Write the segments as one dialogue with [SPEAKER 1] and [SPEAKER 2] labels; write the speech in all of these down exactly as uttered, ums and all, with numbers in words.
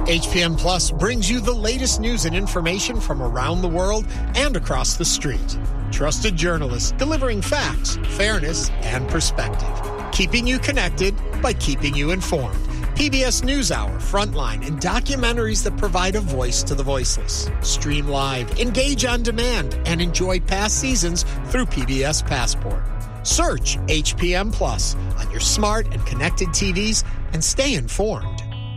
[SPEAKER 1] H P N Plus brings you the latest news and information from around the world and across the street. Trusted journalists delivering facts, fairness, and perspective. Keeping you connected by keeping you informed. P B S NewsHour, Frontline, and documentaries that provide a voice to the voiceless. Stream live, engage on demand, and enjoy past seasons through P B S Passport. Search H P N Plus on your smart and connected T Vs and stay informed.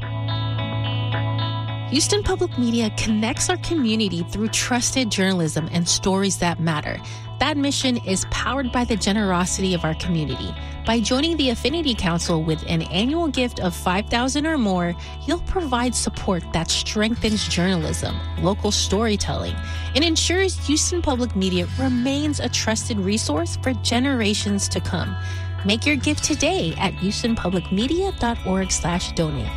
[SPEAKER 2] Houston Public Media connects our community through trusted journalism and stories that matter. That mission is powered by the generosity of our community. By joining the Affinity Council with an annual gift of five thousand dollars or more, you'll provide support that strengthens journalism, local storytelling, and ensures Houston Public Media remains a trusted resource for generations to come. Make your gift today at houstonpublicmedia.org slash donate.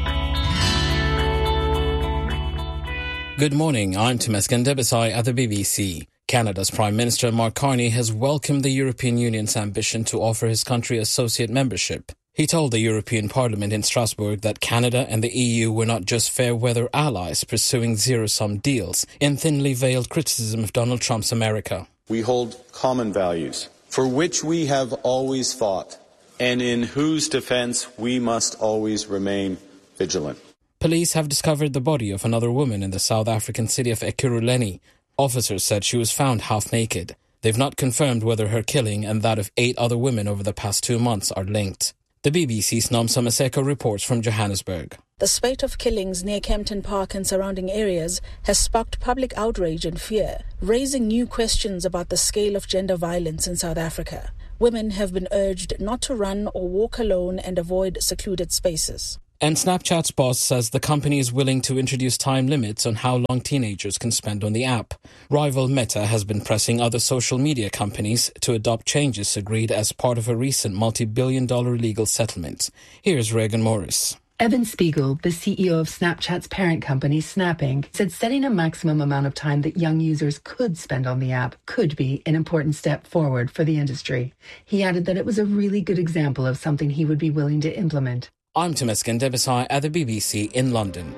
[SPEAKER 3] Good morning, I'm Temesgen Debisai at the B B C. Canada's Prime Minister Mark Carney has welcomed the European Union's ambition to offer his country associate membership. He told the European Parliament in Strasbourg that Canada and the E U were not just fair-weather allies pursuing zero-sum deals in thinly veiled criticism of Donald Trump's America.
[SPEAKER 4] We hold common values for which we have always fought and in whose defense we must always remain vigilant.
[SPEAKER 3] Police have discovered the body of another woman in the South African city of Ekurhuleni. Officers said she was found half naked. They've not confirmed whether her killing and that of eight other women over the past two months are linked. The B B C's Nomsa Maseko reports from Johannesburg.
[SPEAKER 5] The spate of killings near Kempton Park and surrounding areas has sparked public outrage and fear, raising new questions about the scale of gender violence in South Africa. Women have been urged not to run or walk alone and avoid secluded spaces.
[SPEAKER 3] And Snapchat's boss says the company is willing to introduce time limits on how long teenagers can spend on the app. Rival Meta has been pressing other social media companies to adopt changes agreed as part of a recent multi-billion dollar legal settlement. Here's Reagan Morris.
[SPEAKER 6] Evan Spiegel, the C E O of Snapchat's parent company, Snap Incorporated, said setting a maximum amount of time that young users could spend on the app could be an important step forward for the industry. He added that it was a really good example of something he would be willing to implement.
[SPEAKER 3] I'm Temesgen Debisai at the B B C in London.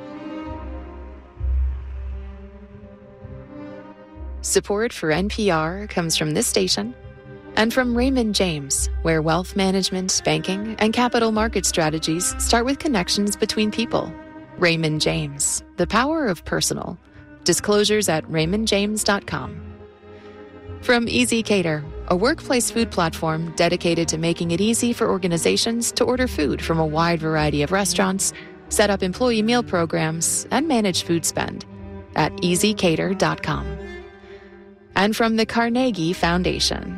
[SPEAKER 7] Support for N P R comes from this station and from Raymond James, where wealth management, banking, and capital market strategies start with connections between people. Raymond James, the power of personal. Disclosures at raymond james dot com. From Easy Cater, a workplace food platform dedicated to making it easy for organizations to order food from a wide variety of restaurants, set up employee meal programs, and manage food spend at easy cater dot com. And from the Carnegie Foundation.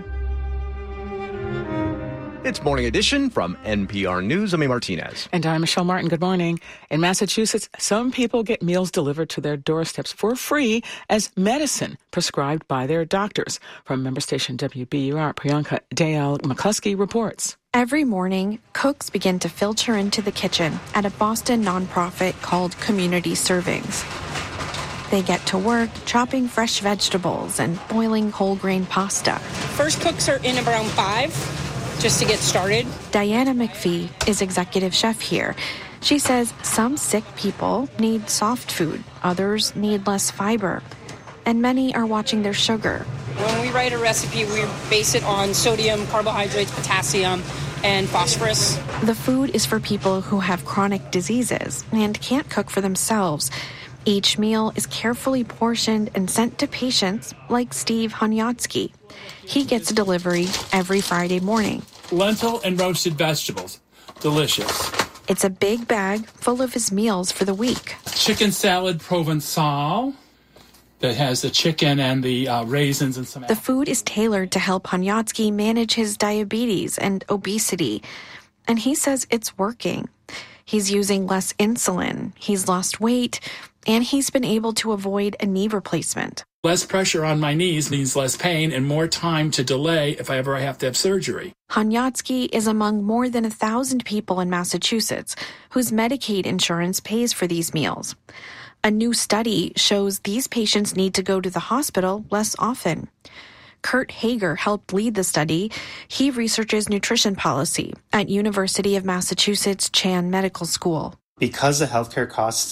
[SPEAKER 8] It's Morning Edition from N P R News. I'm A. Martinez.
[SPEAKER 9] And I'm Michelle Martin. Good morning. In Massachusetts, some people get meals delivered to their doorsteps for free as medicine prescribed by their doctors. From member station W B U R, Priyanka Dayal McCluskey reports.
[SPEAKER 10] Every morning, cooks begin to filter into the kitchen at a Boston nonprofit called Community Servings. They get to work chopping fresh vegetables and boiling whole grain pasta.
[SPEAKER 11] First cooks are in around five. Just to get started.
[SPEAKER 10] Diana McPhee is executive chef here. She says some sick people need soft food, others need less fiber, and many are watching their sugar.
[SPEAKER 11] When we write a recipe, we base it on sodium, carbohydrates, potassium, and phosphorus.
[SPEAKER 10] The food is for people who have chronic diseases and can't cook for themselves. Each meal is carefully portioned and sent to patients like Steve Honyatsky. He gets a delivery every Friday morning.
[SPEAKER 12] Lentil and roasted vegetables. Delicious.
[SPEAKER 10] It's a big bag full of his meals for the week.
[SPEAKER 12] Chicken salad Provençal that has the chicken and the uh, raisins and some...
[SPEAKER 10] The food is tailored to help Honyatsky manage his diabetes and obesity. And he says it's working. He's using less insulin, he's lost weight, and he's been able to avoid a knee replacement.
[SPEAKER 12] Less pressure on my knees means less pain and more time to delay if I ever have to have surgery.
[SPEAKER 10] Honyatsky is among more than a thousand people in Massachusetts whose Medicaid insurance pays for these meals. A new study shows these patients need to go to the hospital less often. Kurt Hager helped lead the study. He researches nutrition policy at University of Massachusetts Chan Medical School.
[SPEAKER 13] Because the healthcare costs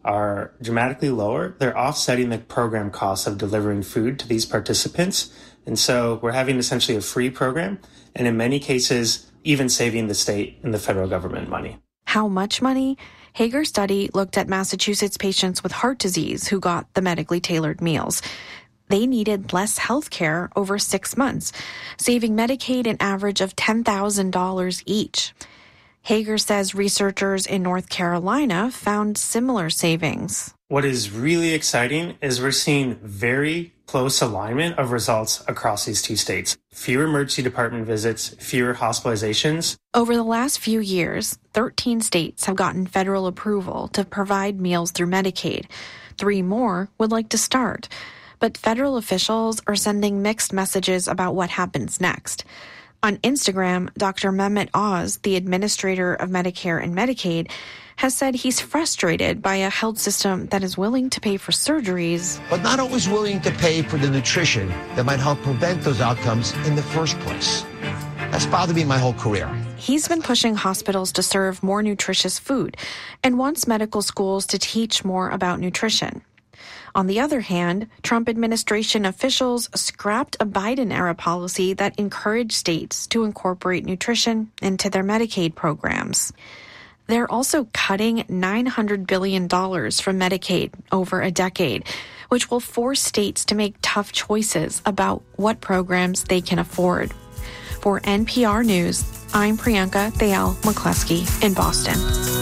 [SPEAKER 13] are dramatically lower, they're offsetting the program costs of delivering food to these participants. And so we're having essentially a free program, and in many cases, even saving the state and the federal government money.
[SPEAKER 10] How much money? Hager's study looked at Massachusetts patients with heart disease who got the medically tailored meals. They needed less health care over six months, saving Medicaid an average of ten thousand dollars each. Hager says researchers in North Carolina found similar savings.
[SPEAKER 13] What is really exciting is we're seeing very close alignment of results across these two states. Fewer emergency department visits, fewer hospitalizations.
[SPEAKER 10] Over the last few years, thirteen states have gotten federal approval to provide meals through Medicaid. Three more would like to start. But federal officials are sending mixed messages about what happens next. On Instagram, Doctor Mehmet Oz, the administrator of Medicare and Medicaid, has said he's frustrated by a health system that is willing to pay for surgeries,
[SPEAKER 14] but not always willing to pay for the nutrition that might help prevent those outcomes in the first place. That's bothered me my whole career.
[SPEAKER 10] He's been pushing hospitals to serve more nutritious food and wants medical schools to teach more about nutrition. On the other hand, Trump administration officials scrapped a Biden-era policy that encouraged states to incorporate nutrition into their Medicaid programs. They're also cutting nine hundred billion dollars from Medicaid over a decade, which will force states to make tough choices about what programs they can afford. For N P R News, I'm Priyanka Dayal McCluskey in Boston.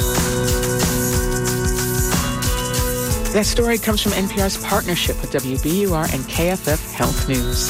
[SPEAKER 9] That story comes from N P R's partnership with W B U R and K F F Health News.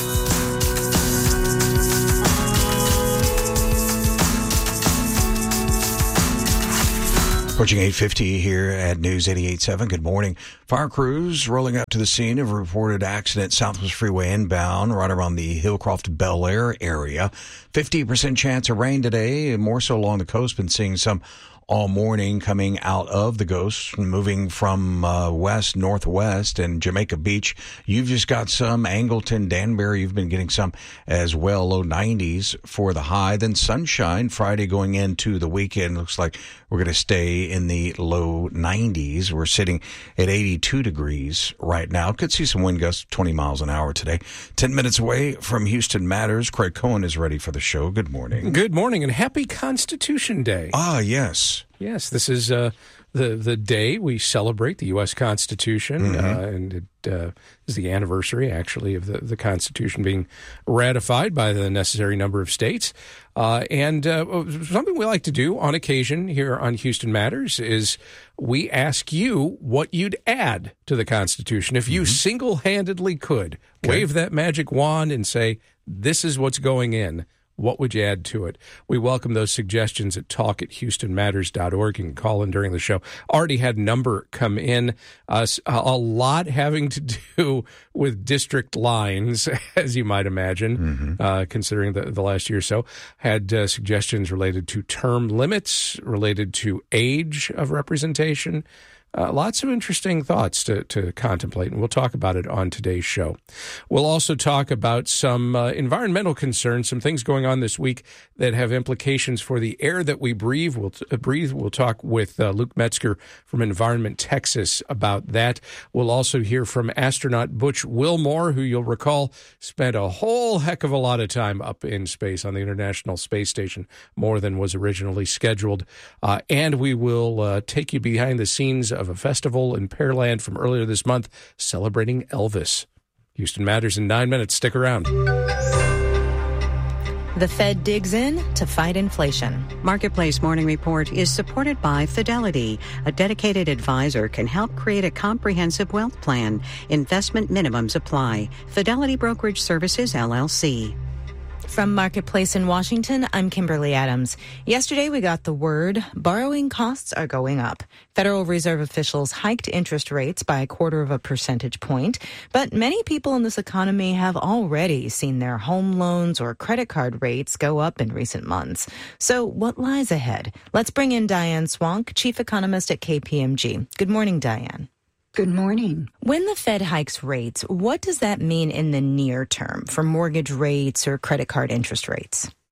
[SPEAKER 15] Approaching eight fifty here at News eighty-eight point seven. Good morning. Fire crews rolling out to the scene of a reported accident Southwest Freeway inbound right around the Hillcroft Bel Air area. fifty percent chance of rain today, more so along the coast. Been seeing some all morning coming out of the Ghost, moving from uh, west, northwest, and Jamaica Beach. You've just got some. Angleton, Danbury, you've been getting some as well. Low nineties for the high. Then sunshine Friday going into the weekend. Looks like we're going to stay in the low nineties. We're sitting at eighty-two degrees right now. Could see some wind gusts, twenty miles an hour today. Ten minutes away from Houston Matters. Craig Cohen is ready for the show. Good morning.
[SPEAKER 16] Good morning, and happy Constitution Day.
[SPEAKER 15] Ah, yes.
[SPEAKER 16] Yes, this is uh, the the day we celebrate the U S Constitution, mm-hmm. uh, and it uh, is the anniversary, actually, of the, the Constitution being ratified by the necessary number of states. Uh, and uh, something we like to do on occasion here on Houston Matters is we ask you what you'd add to the Constitution. If you mm-hmm. single-handedly could okay. wave that magic wand and say, this is what's going in, what would you add to it? We welcome those suggestions at talk at houston matters dot org. You can call in during the show. Already had a number come in, uh, a lot having to do with district lines, as you might imagine, mm-hmm. uh, considering the, the last year or so. Had uh, suggestions related to term limits, related to age of representation. Uh, lots of interesting thoughts to, to contemplate, and we'll talk about it on today's show. We'll also talk about some uh, environmental concerns, some things going on this week that have implications for the air that we breathe. We'll, uh, breathe. We'll talk with uh, Luke Metzger from Environment Texas about that. We'll also hear from astronaut Butch Wilmore, who you'll recall spent a whole heck of a lot of time up in space on the International Space Station, more than was originally scheduled. Uh, and we will uh, take you behind the scenes of a festival in Pearland from earlier this month celebrating Elvis. Houston Matters in nine minutes. Stick around.
[SPEAKER 17] The Fed digs in to fight inflation. Marketplace Morning Report is supported by Fidelity. A dedicated advisor can help create a comprehensive wealth plan. Investment minimums apply. Fidelity Brokerage Services, L L C.
[SPEAKER 18] From Marketplace in Washington, I'm Kimberly Adams. Yesterday, we got the word borrowing costs are going up. Federal Reserve officials hiked interest rates by a quarter of a percentage point, but many people in this economy have already seen their home loans or credit card rates go up in recent months. So what lies ahead? Let's bring in Diane Swank, chief economist at K P M G. Good morning, Diane.
[SPEAKER 19] Good morning.
[SPEAKER 18] When the Fed hikes rates, what does that mean in the near term for mortgage rates or credit card interest rates?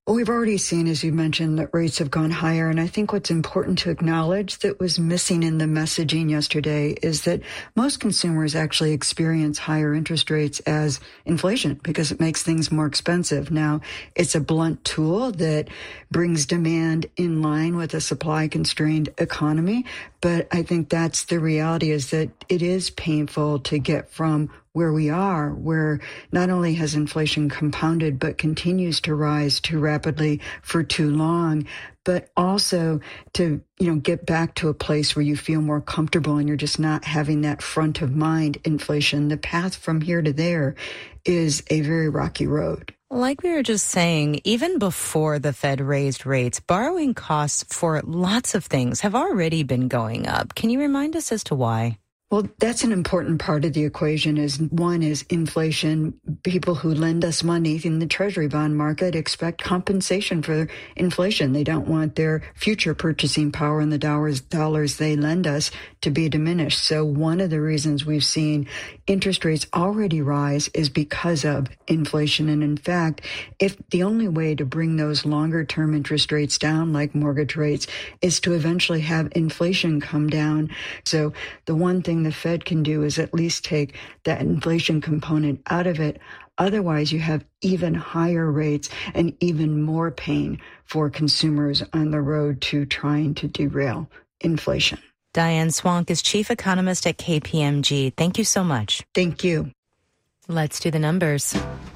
[SPEAKER 19] Well, we've already seen, as you mentioned, that rates have gone higher. And I think what's important to acknowledge that was missing in the messaging yesterday is that most consumers actually experience higher interest rates as inflation because it makes things more expensive. Now, it's a blunt tool that brings demand in line with a supply-constrained economy. But I think that's the reality, is that it is painful to get from where we are, where not only has inflation compounded, but continues to rise too rapidly for too long, but also to, you know, get back to a place where you feel more comfortable and you're just not having that front of mind inflation. The path from here to there is a very rocky road.
[SPEAKER 18] Like we were just saying, even before the Fed raised rates, borrowing costs for lots of things have already been going up. Can you remind us as to why?
[SPEAKER 19] Well, that's an important part of the equation. Is one is inflation. People who lend us money in the Treasury bond market expect compensation for inflation. They don't want their future purchasing power and the dollars, dollars they lend us to be diminished. So one of the reasons we've seen interest rates already rise is because of inflation. And in fact, if the only way to bring those longer term interest rates down, like mortgage rates, is to eventually have inflation come down. So the one thing the Fed can do is at least take that inflation component out of it. Otherwise, you have even higher rates and even more pain for consumers on the road to trying to derail inflation.
[SPEAKER 18] Diane Swank is chief economist at K P M G. Thank you so much.
[SPEAKER 19] Thank you.
[SPEAKER 18] Let's do the numbers.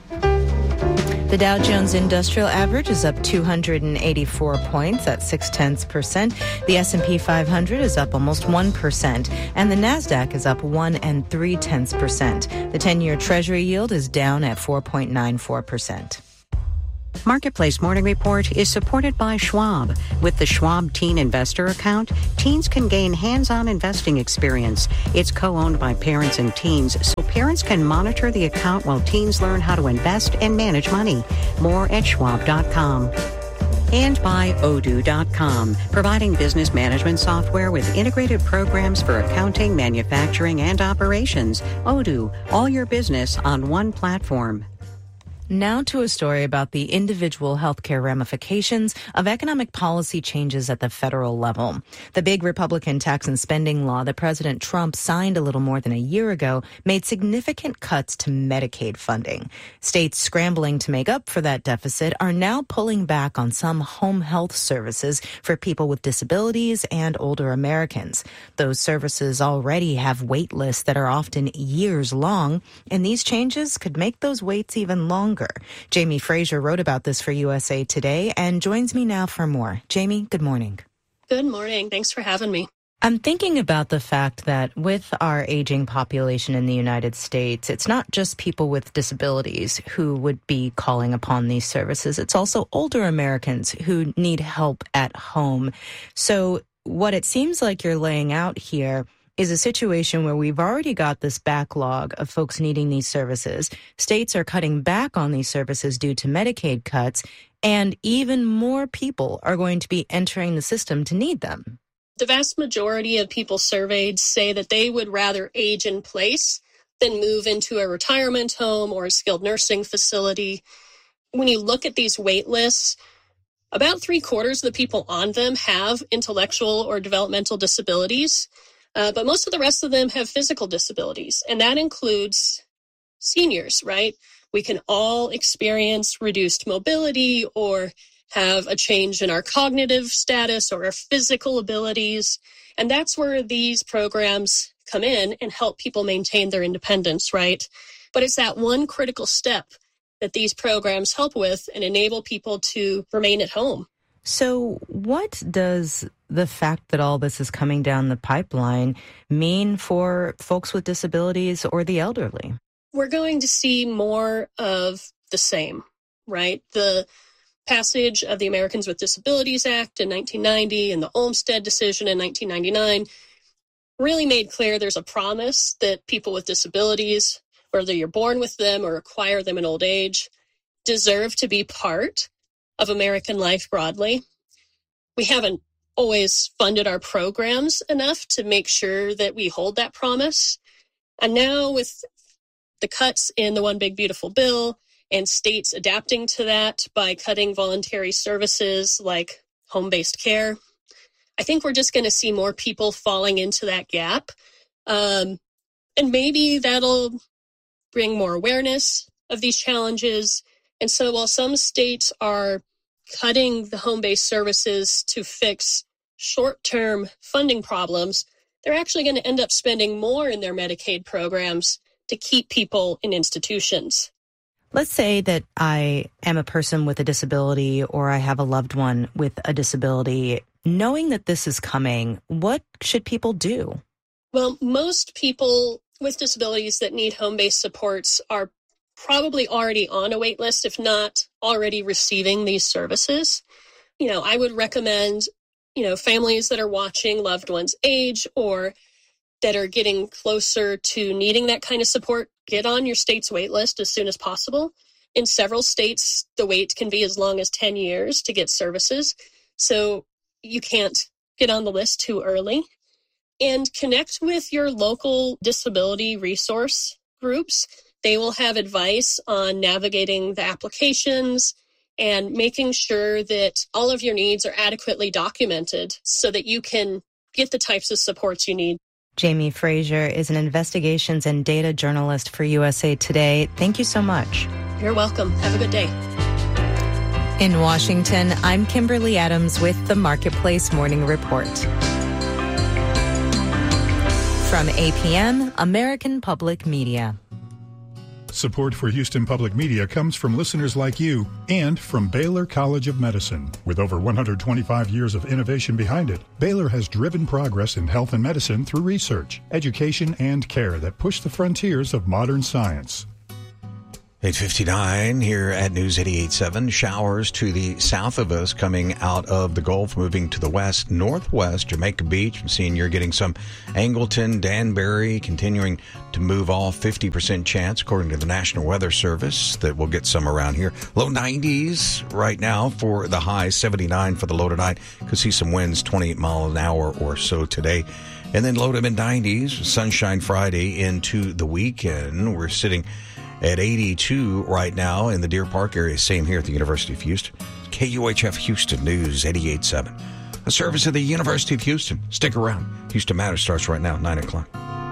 [SPEAKER 18] The Dow Jones Industrial Average is up two hundred eighty-four points at six tenths percent. The S and P five hundred is up almost one percent, and the Nasdaq is up one and three tenths percent. The ten-year Treasury yield is down at four point nine four percent.
[SPEAKER 17] Marketplace Morning Report is supported by Schwab. With the Schwab Teen Investor Account, teens can gain hands-on investing experience. It's co-owned by parents and teens, so parents can monitor the account while teens learn how to invest and manage money. More at schwab dot com. And by Odoo dot com, providing business management software with integrated programs for accounting, manufacturing, and operations. Odoo, all your business on one platform.
[SPEAKER 18] Now to a story about the individual healthcare ramifications of economic policy changes at the federal level. The big Republican tax and spending law that President Trump signed a little more than a year ago made significant cuts to Medicaid funding. States scrambling to make up for that deficit are now pulling back on some home health services for people with disabilities and older Americans. Those services already have wait lists that are often years long, and these changes could make those waits even longer. Jamie Fraser wrote about this for U S A Today and joins me now for more. Jamie, good morning.
[SPEAKER 20] Good morning. Thanks for having me.
[SPEAKER 18] I'm thinking about the fact that with our aging population in the United States, it's not just people with disabilities who would be calling upon these services. It's also older Americans who need help at home. So what it seems like you're laying out here is a situation where we've already got this backlog of folks needing these services. States are cutting back on these services due to Medicaid cuts, and even more people are going to be entering the system to need them.
[SPEAKER 20] The vast majority of people surveyed say that they would rather age in place than move into a retirement home or a skilled nursing facility. When you look at these wait lists, about three quarters of the people on them have intellectual or developmental disabilities. Uh, but most of the rest of them have physical disabilities, and that includes seniors, right? We can all experience reduced mobility or have a change in our cognitive status or our physical abilities, and that's where these programs come in and help people maintain their independence, right? But it's that one critical step that these programs help with and enable people to remain at home.
[SPEAKER 18] So what does the fact that all this is coming down the pipeline mean for folks with disabilities or the elderly?
[SPEAKER 20] We're going to see more of the same, right? The passage of the Americans with Disabilities Act in nineteen ninety and the Olmstead decision in nineteen ninety-nine really made clear there's a promise that people with disabilities, whether you're born with them or acquire them in old age, deserve to be part of American life broadly. We haven't always funded our programs enough to make sure that we hold that promise. And now with the cuts in the One Big Beautiful Bill and states adapting to that by cutting voluntary services like home-based care. I think we're just going to see more people falling into that gap. Um, and maybe that'll bring more awareness of these challenges. And so while some states are cutting the home-based services to fix short-term funding problems, they're actually going to end up spending more in their Medicaid programs to keep people in institutions.
[SPEAKER 18] Let's say that I am a person with a disability or I have a loved one with a disability. Knowing that this is coming, what should people do?
[SPEAKER 20] Well, most people with disabilities that need home-based supports are probably already on a wait list, if not already receiving these services. You know, I would recommend, you know, families that are watching loved ones age or that are getting closer to needing that kind of support, get on your state's wait list as soon as possible. In several states, the wait can be as long as ten years to get services. So you can't get on the list too early. And connect with your local disability resource groups. They will have advice on navigating the applications and making sure that all of your needs are adequately documented so that you can get the types of supports you need.
[SPEAKER 18] Jamie Frazier is an investigations and data journalist for U S A Today. Thank you so much.
[SPEAKER 20] You're welcome. Have a good day.
[SPEAKER 18] In Washington, I'm Kimberly Adams with the Marketplace Morning Report. From A P M, American Public Media.
[SPEAKER 21] Support for Houston Public Media comes from listeners like you and from Baylor College of Medicine. With over one hundred twenty-five years of innovation behind it, Baylor has driven progress in health and medicine through research, education, and care that push the frontiers of modern science.
[SPEAKER 15] eight fifty-nine here at News eighty-eight point seven. Showers to the south of us coming out of the Gulf, moving to the west, northwest, Jamaica Beach. I'm seeing you're getting some Angleton, Danbury, continuing to move off. fifty percent chance, according to the National Weather Service, that we'll get some around here. Low nineties right now for the high, seventy-nine for the low tonight. Could see some winds, twenty-eight miles an hour or so today. And then low to mid nineties, Sunshine Friday into the weekend. We're sitting at eighty-two right now in the Deer Park area. Same here at the University of Houston. K U H F Houston News eighty-eight point seven. A service of the University of Houston. Stick around. Houston Matters starts right now at nine o'clock.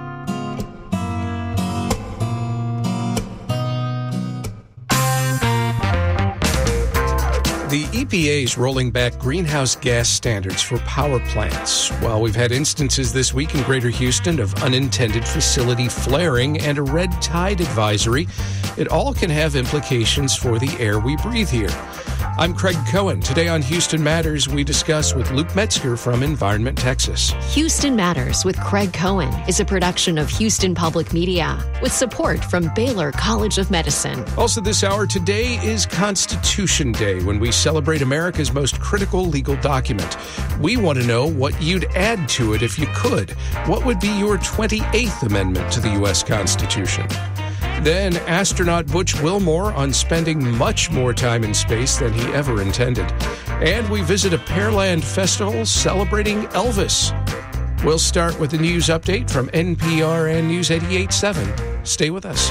[SPEAKER 16] The E P A is rolling back greenhouse gas standards for power plants. While we've had instances this week in Greater Houston of unintended facility flaring and a red tide advisory, it all can have implications for the air we breathe here. I'm Craig Cohen. Today on Houston Matters, we discuss with Luke Metzger from Environment Texas.
[SPEAKER 22] Houston Matters with Craig Cohen is a production of Houston Public Media with support from Baylor College of Medicine.
[SPEAKER 16] Also this hour, today is Constitution Day, when we celebrate America's most critical legal document. We want to know what you'd add to it if you could. What would be your twenty-eighth Amendment to the U S Constitution? Then, astronaut Butch Wilmore on spending much more time in space than he ever intended. And we visit a Pearland festival celebrating Elvis. We'll start with a news update from N P R and News eighty-eight point seven. Stay with us.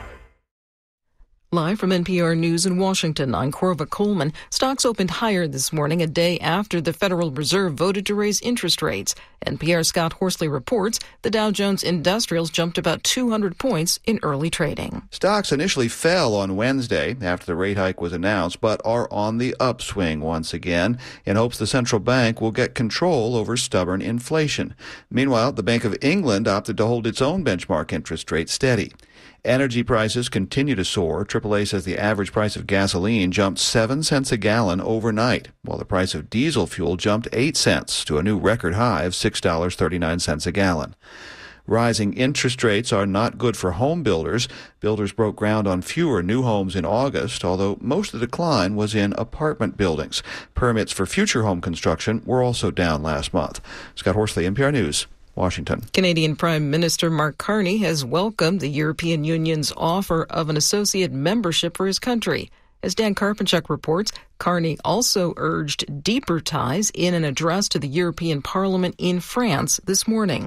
[SPEAKER 23] Live from N P R News in Washington, I'm Corva Coleman. Stocks opened higher this morning, a day after the Federal Reserve voted to raise interest rates. N P R's Scott Horsley reports the Dow Jones Industrials jumped about two hundred points in early trading.
[SPEAKER 24] Stocks initially fell on Wednesday after the rate hike was announced, but are on the upswing once again in hopes the central bank will get control over stubborn inflation. Meanwhile, the Bank of England opted to hold its own benchmark interest rate steady. Energy prices continue to soar. triple A says the average price of gasoline jumped seven cents a gallon overnight, while the price of diesel fuel jumped eight cents to a new record high of six dollars and thirty-nine cents a gallon. Rising interest rates are not good for home builders. Builders broke ground on fewer new homes in August, although most of the decline was in apartment buildings. Permits for future home construction were also down last month. Scott Horsley, N P R News, Washington.
[SPEAKER 23] Canadian Prime Minister Mark Carney has welcomed the European Union's offer of an associate membership for his country. As Dan Karpenchuk reports, Carney also urged deeper ties in an address to the European Parliament in France this morning.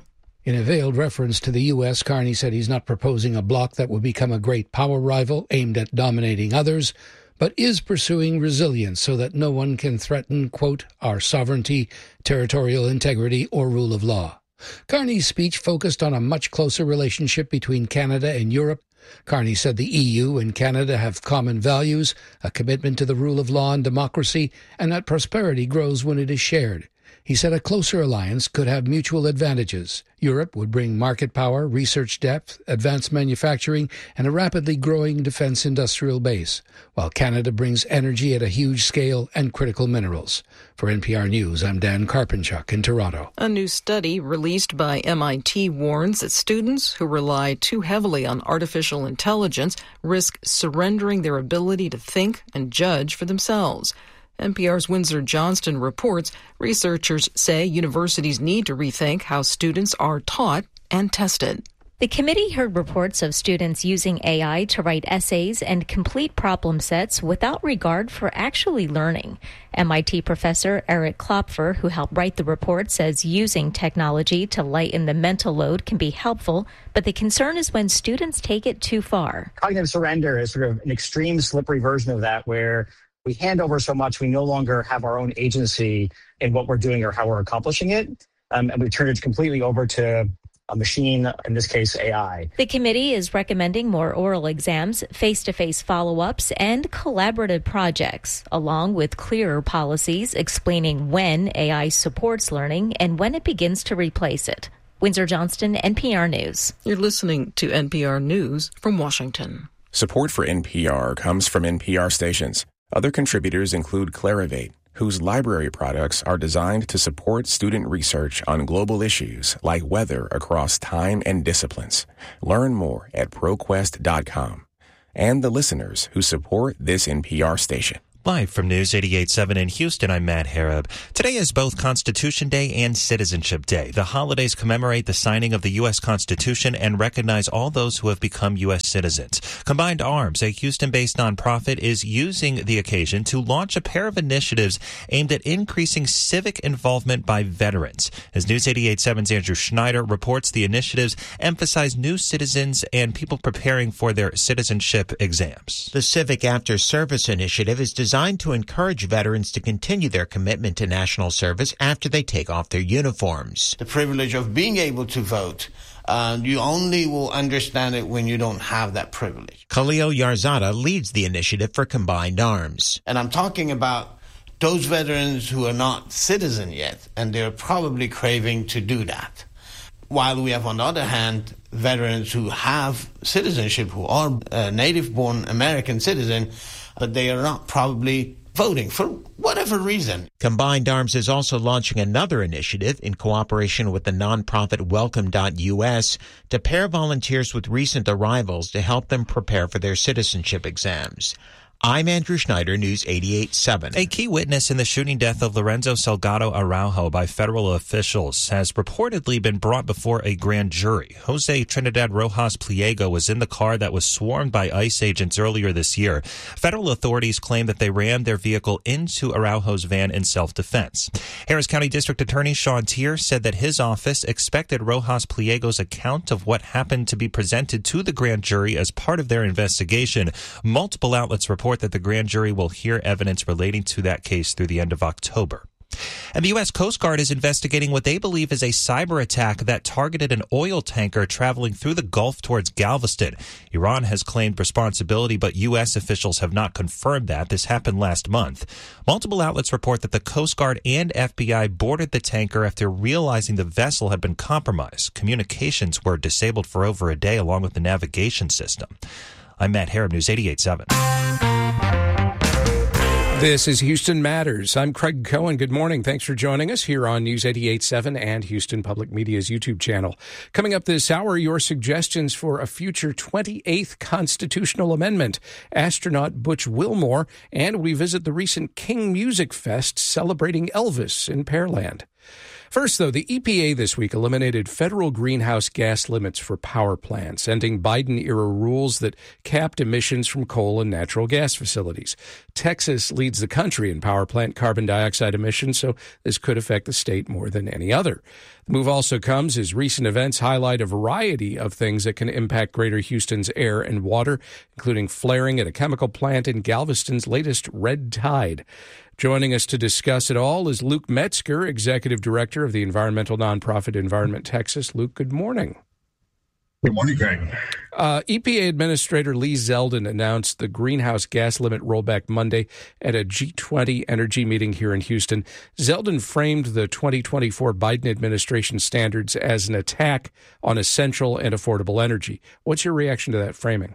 [SPEAKER 1] In a veiled reference to the U S, Carney said he's not proposing a bloc that will become a great power rival aimed at dominating others, but is pursuing resilience so that no one can threaten, quote, our sovereignty, territorial integrity, or rule of law. Carney's speech focused on a much closer relationship between Canada and Europe. Carney said the E U and Canada have common values, a commitment to the rule of law and democracy, and that prosperity grows when it is shared. He said a closer alliance could have mutual advantages. Europe would bring market power, research depth, advanced manufacturing, and a rapidly growing defense industrial base, while Canada brings energy at a huge scale and critical minerals. For N P R News, I'm Dan Karpenchuk in Toronto.
[SPEAKER 23] A new study released by M I T warns that students who rely too heavily on artificial intelligence risk surrendering their ability to think and judge for themselves. N P R's Windsor Johnston reports researchers say universities need to rethink how students are taught and tested.
[SPEAKER 2] The committee heard reports of students using A I to write essays and complete problem sets without regard for actually learning. M I T professor Eric Klopfer, who helped write the report, says using technology to lighten the mental load can be helpful, but the concern is when students take it too far.
[SPEAKER 4] Cognitive surrender is sort of an extreme, slippery version of that, where we hand over so much, we no longer have our own agency in what we're doing or how we're accomplishing it. Um, and we turn it completely over to a machine, in this case, A I.
[SPEAKER 2] The committee is recommending more oral exams, face-to-face follow-ups, and collaborative projects, along with clearer policies explaining when A I supports learning and when it begins to replace it. Windsor Johnston, N P R News.
[SPEAKER 23] You're listening to N P R News from Washington.
[SPEAKER 5] Support for N P R comes from N P R stations. Other contributors include Clarivate, whose library products are designed to support student research on global issues like weather across time and disciplines. Learn more at ProQuest dot com. And the listeners who support this N P R station.
[SPEAKER 25] Live from News eighty-eight point seven in Houston, I'm Matt Harab. Today is both Constitution Day and Citizenship Day. The holidays commemorate the signing of the U S Constitution and recognize all those who have become U S citizens. Combined Arms, a Houston-based nonprofit, is using the occasion to launch a pair of initiatives aimed at increasing civic involvement by veterans. As News eighty-eight point seven's Andrew Schneider reports, the initiatives emphasize new citizens and people preparing for their citizenship exams.
[SPEAKER 26] The Civic After Service Initiative is designed to encourage veterans to continue their commitment to national service after they take off their uniforms.
[SPEAKER 27] The privilege of being able to vote, uh, you only will understand it when you don't have that privilege.
[SPEAKER 26] Khalil Yarzada leads the initiative for Combined Arms.
[SPEAKER 27] And I'm talking about those veterans who are not citizen yet, and they're probably craving to do that. While we have, on the other hand, veterans who have citizenship, who are uh, native-born American citizen, but they are not probably voting for whatever reason.
[SPEAKER 26] Combined Arms is also launching another initiative in cooperation with the nonprofit Welcome dot U S to pair volunteers with recent arrivals to help them prepare for their citizenship exams. I'm Andrew Schneider, News eighty-eight point seven.
[SPEAKER 25] A key witness in the shooting death of Lorenzo Salgado Araujo by federal officials has reportedly been brought before a grand jury. Jose Trinidad Rojas Pliego was in the car that was swarmed by ICE agents earlier this year. Federal authorities claim that they rammed their vehicle into Araujo's van in self-defense. Harris County District Attorney Sean Tier said that his office expected Rojas Pliego's account of what happened to be presented to the grand jury as part of their investigation. Multiple outlets report that the grand jury will hear evidence relating to that case through the end of October. And the U S Coast Guard is investigating what they believe is a cyber attack that targeted an oil tanker traveling through the Gulf towards Galveston. Iran has claimed responsibility, but U S officials have not confirmed that. This happened last month. Multiple outlets report that the Coast Guard and F B I boarded the tanker after realizing the vessel had been compromised. Communications were disabled for over a day, along with the navigation system. I'm Matt Harab, News eighty-eight point seven.
[SPEAKER 16] This is Houston Matters. I'm Craig Cohen. Good morning. Thanks for joining us here on News eighty-eight point seven and Houston Public Media's YouTube channel. Coming up this hour, your suggestions for a future twenty-eighth constitutional amendment, astronaut Butch Wilmore, and we visit the recent King Music Fest celebrating Elvis in Pearland. First, though, the E P A this week eliminated federal greenhouse gas limits for power plants, ending Biden-era rules that capped emissions from coal and natural gas facilities. Texas leads the country in power plant carbon dioxide emissions, so this could affect the state more than any other. The move also comes as recent events highlight a variety of things that can impact Greater Houston's air and water, including flaring at a chemical plant in Galveston's latest red tide. Joining us to discuss it all is Luke Metzger, Executive Director of the environmental nonprofit Environment Texas. Luke, good morning.
[SPEAKER 3] Good morning, Greg.
[SPEAKER 16] Uh, E P A Administrator Lee Zeldin announced the greenhouse gas limit rollback Monday at a G twenty energy meeting here in Houston. Zeldin framed the twenty twenty-four Biden administration standards as an attack on essential and affordable energy. What's your reaction to that framing?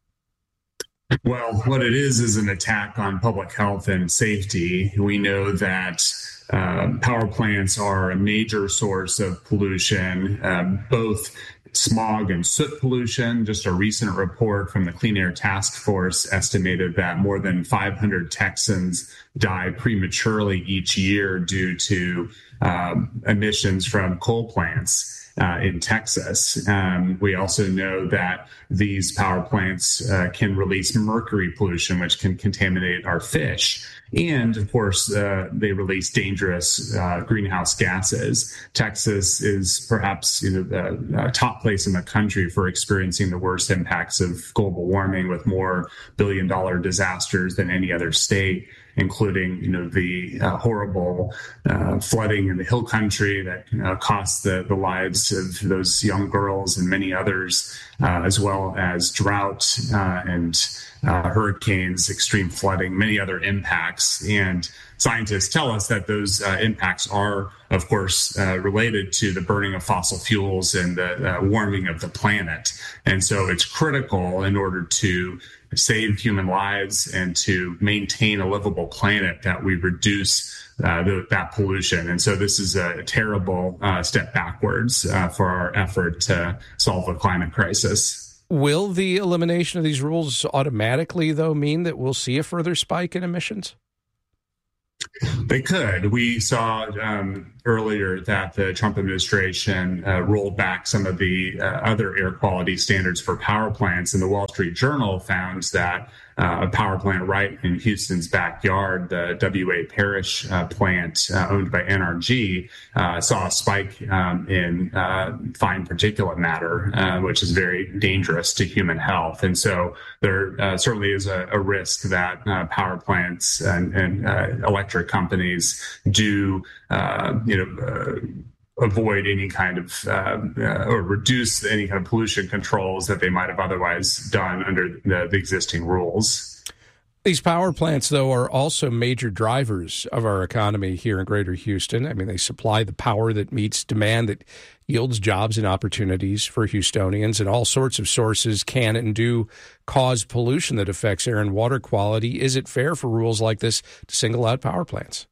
[SPEAKER 3] Well, what it is is an attack on public health and safety. We know that uh, power plants are a major source of pollution, uh, both smog and soot pollution. Just a recent report from the Clean Air Task Force estimated that more than five hundred Texans die prematurely each year due to um, emissions from coal plants. Uh, in Texas. Um, we also know that these power plants uh, can release mercury pollution, which can contaminate our fish. And of course, uh, they release dangerous uh, greenhouse gases. Texas is perhaps you know, the uh, top place in the country for experiencing the worst impacts of global warming, with more billion dollar disasters than any other state, including, you know, the uh, horrible uh, flooding in the Hill Country that uh, cost the, the lives of those young girls and many others, uh, as well as drought uh, and uh, hurricanes, extreme flooding, many other impacts. And scientists tell us that those uh, impacts are, of course, uh, related to the burning of fossil fuels and the uh, warming of the planet. And so it's critical in order to save human lives and to maintain a livable planet that we reduce uh, the, that pollution. And so this is a terrible uh, step backwards uh, for our effort to solve the climate crisis.
[SPEAKER 16] Will the elimination of these rules automatically, though, mean that we'll see a further spike in emissions?
[SPEAKER 3] They could. We saw um, earlier that the Trump administration uh, rolled back some of the uh, other air quality standards for power plants, and the Wall Street Journal found that uh, a power plant right in Houston's backyard, the W A Parish uh, plant uh, owned by N R G, uh, saw a spike um, in uh, fine particulate matter, uh, which is very dangerous to human health. And so there uh, certainly is a, a risk that uh, power plants and, and uh, electric companies do, uh, you know, uh, avoid any kind of uh, uh, or reduce any kind of pollution controls that they might have otherwise done under the, the existing rules.
[SPEAKER 16] These power plants, though, are also major drivers of our economy here in Greater Houston. I mean, they supply the power that meets demand, that yields jobs and opportunities for Houstonians, and all sorts of sources can and do cause pollution that affects air and water quality. Is it fair for rules like this to single out power plants?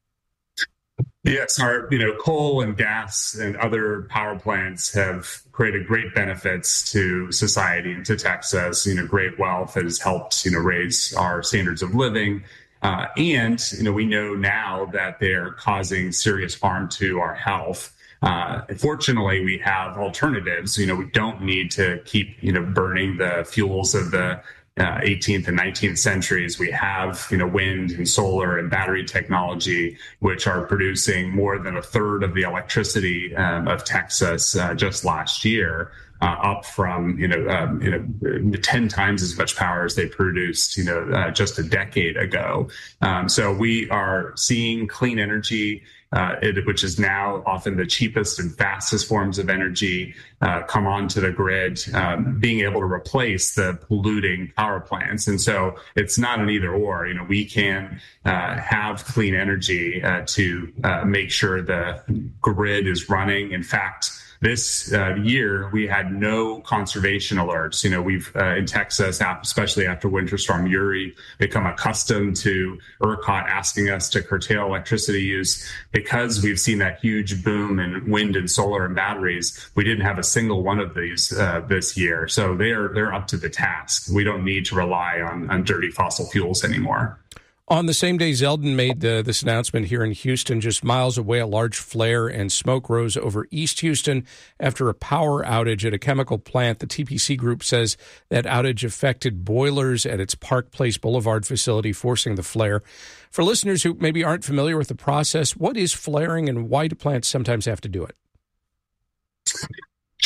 [SPEAKER 3] Yes, our you know coal and gas and other power plants have created great benefits to society and to Texas. You know, great wealth that has helped you know raise our standards of living, uh, and you know we know now that they're causing serious harm to our health. Uh, fortunately, we have alternatives. You know, we don't need to keep you know burning the fuels of the Uh, eighteenth and nineteenth centuries. We have, you know, wind and solar and battery technology, which are producing more than a third of the electricity um, of Texas uh, just last year, uh, up from, you know, um, you know, ten times as much power as they produced, you know, uh, just a decade ago. Um, so we are seeing clean energy, Uh, it, which is now often the cheapest and fastest forms of energy, uh, come onto the grid, um, being able to replace the polluting power plants. And so it's not an either or. You know, we can uh, have clean energy uh, to uh, make sure the grid is running. In fact, this uh, year, we had no conservation alerts. You know, we've uh, in Texas, especially after Winter Storm Uri, become accustomed to ERCOT asking us to curtail electricity use because we've seen that huge boom in wind and solar and batteries. We didn't have a single one of these uh, this year. So they're they're up to the task. We don't need to rely on, on dirty fossil fuels anymore.
[SPEAKER 16] On the same day Zeldin made uh, this announcement here in Houston, just miles away, a large flare and smoke rose over East Houston after a power outage at a chemical plant. The T P C group says that outage affected boilers at its Park Place Boulevard facility, forcing the flare. For listeners who maybe aren't familiar with the process, what is flaring and why do plants sometimes have to do it?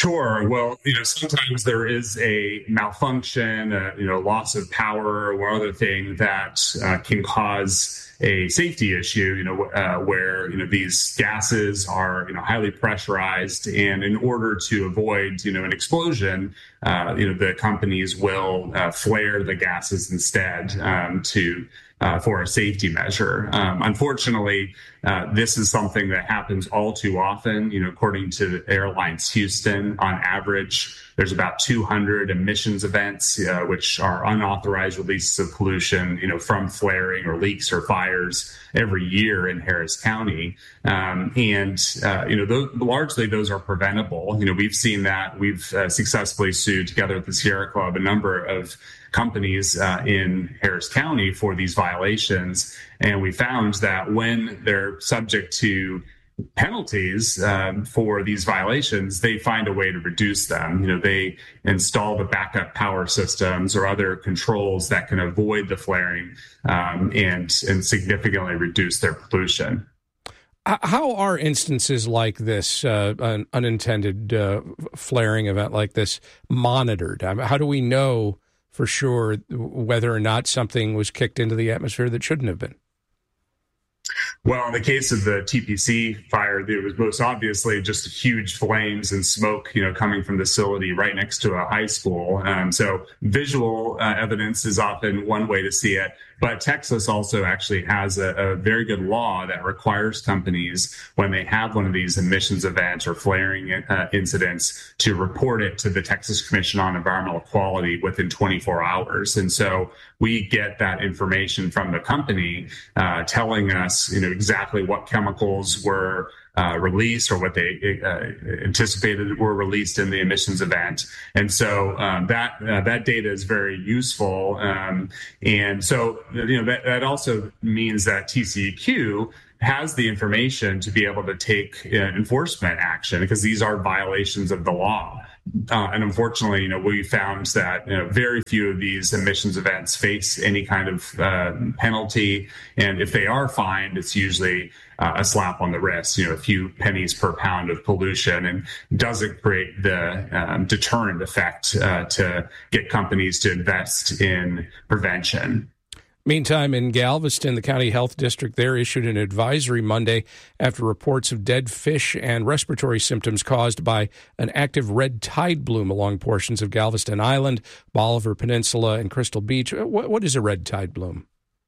[SPEAKER 3] Sure. Well, you know, sometimes there is a malfunction, uh, you know, loss of power or other thing that uh, can cause a safety issue, you know, uh, where, you know, these gases are, you know, highly pressurized. And in order to avoid, you know, an explosion, uh, you know, the companies will uh, flare the gases instead um, to Uh, for a safety measure. Um, unfortunately, uh, this is something that happens all too often. You know, according to Airlines Houston, on average, there's about two hundred emissions events, uh, which are unauthorized releases of pollution, you know, from flaring or leaks or fires every year in Harris County. Um, and, uh, you know, those, largely those are preventable. You know, we've seen that. We've uh, successfully sued together with the Sierra Club a number of companies uh, in Harris County for these violations. And we found that when they're subject to penalties um, for these violations, they find a way to reduce them. You know, they install the backup power systems or other controls that can avoid the flaring um, and, and significantly reduce their pollution.
[SPEAKER 16] How are instances like this, uh, an unintended uh, flaring event like this, monitored? I mean, how do we know for sure whether or not something was kicked into the atmosphere that shouldn't have been?
[SPEAKER 3] Well, in the case of the T P C fire, it was most obviously just huge flames and smoke, you know, coming from the facility right next to a high school. Um, so visual uh, evidence is often one way to see it. But Texas also actually has a, a very good law that requires companies, when they have one of these emissions events or flaring uh, incidents, to report it to the Texas Commission on Environmental Quality within twenty-four hours. And so we get that information from the company uh, telling us, you know, exactly what chemicals were Uh, released or what they uh, anticipated were released in the emissions event. And so um, that uh, that data is very useful. Um, and so, you know, that, that also means that T C E Q has the information to be able to take uh, enforcement action, because these are violations of the law. Uh, and unfortunately, you know, we found that you know, very few of these emissions events face any kind of uh, penalty. And if they are fined, it's usually uh, a slap on the wrist, you know, a few pennies per pound of pollution, and doesn't create the um, deterrent effect uh, to get companies to invest in prevention.
[SPEAKER 16] Meantime, in Galveston, the county health district there issued an advisory Monday after reports of dead fish and respiratory symptoms caused by an active red tide bloom along portions of Galveston Island, Bolivar Peninsula, and Crystal Beach. What, what is a red tide bloom?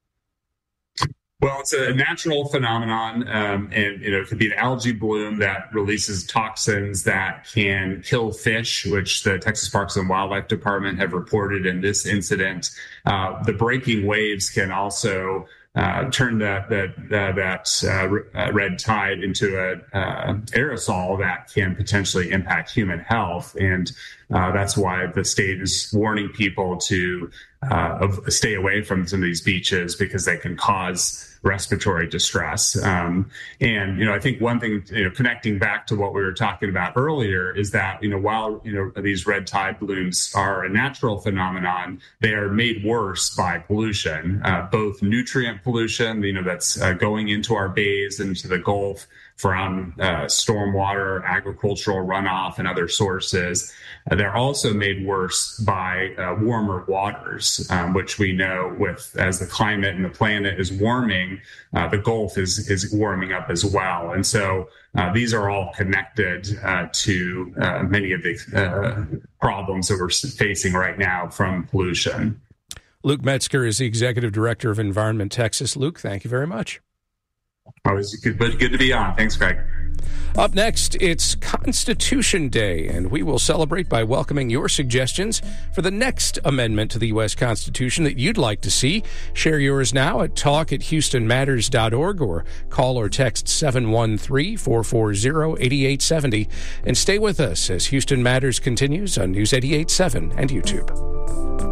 [SPEAKER 3] Well, it's a natural phenomenon, um, and you know it could be an algae bloom that releases toxins that can kill fish, which the Texas Parks and Wildlife Department have reported in this incident. Uh, the breaking waves can also uh, turn that that uh, that uh, red tide into a uh, aerosol that can potentially impact human health, and uh, that's why the state is warning people to uh, stay away from some of these beaches, because they can cause respiratory distress. Um, and, you know, I think one thing, you know, connecting back to what we were talking about earlier is that, you know, while, you know, these red tide blooms are a natural phenomenon, they are made worse by pollution, uh, both nutrient pollution, you know, that's uh, going into our bays, into the Gulf from uh, stormwater, agricultural runoff, and other sources. Uh, they're also made worse by uh, warmer waters, um, which we know with as the climate and the planet is warming, uh, the Gulf is is warming up as well. And so uh, these are all connected uh, to uh, many of the uh, problems that we're facing right now from pollution.
[SPEAKER 16] Luke Metzger is the Executive Director of Environment Texas. Luke, thank you very much.
[SPEAKER 3] Always good, good to be on. Thanks, Greg.
[SPEAKER 16] Up next, it's Constitution Day, and we will celebrate by welcoming your suggestions for the next amendment to the U S Constitution that you'd like to see. Share yours now at talk at houston matters dot org or call or text seven one three, four four zero, eight eight seven zero. And stay with us as Houston Matters continues on News eighty-eight point seven and YouTube.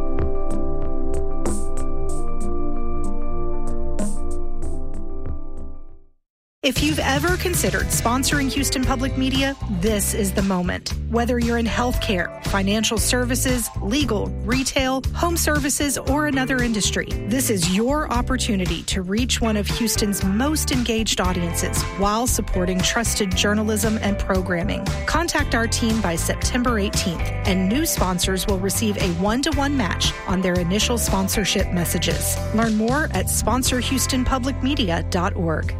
[SPEAKER 6] If you've ever considered sponsoring Houston Public Media, this is the moment. Whether you're in healthcare, financial services, legal, retail, home services, or another industry, this is your opportunity to reach one of Houston's most engaged audiences while supporting trusted journalism and programming. Contact our team by September eighteenth, and new sponsors will receive a one-to-one match on their initial sponsorship messages. Learn more at sponsor houston public media dot org.